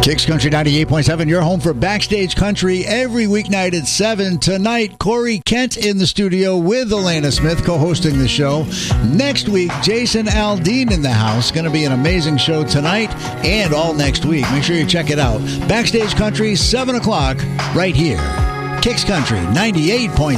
Kicks Country 98.7, your home for Backstage Country every weeknight at 7. Tonight, Corey Kent in the studio with Elena Smith co-hosting the show. Next week, Jason Aldean in the house. Going to be an amazing show tonight and all next week. Make sure you check it out. Backstage Country, 7 o'clock, right here. Kicks Country 98.7.